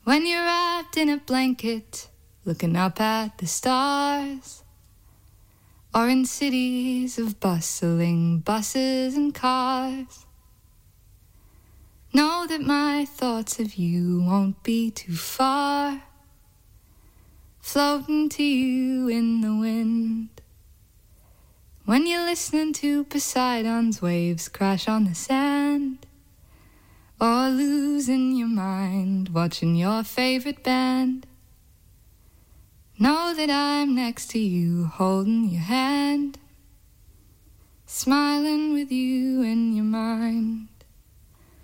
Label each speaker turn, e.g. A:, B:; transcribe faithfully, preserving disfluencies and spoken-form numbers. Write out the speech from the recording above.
A: When you're wrapped in a blanket, looking up at the stars, or in cities of bustling buses and cars, know that my thoughts of you won't be too far, floating to you in the wind. When you're listening to Poseidon's waves crash on the sand, or losing your mind watching your favorite band, know that I'm next to you holding your hand, smiling with you in your mind.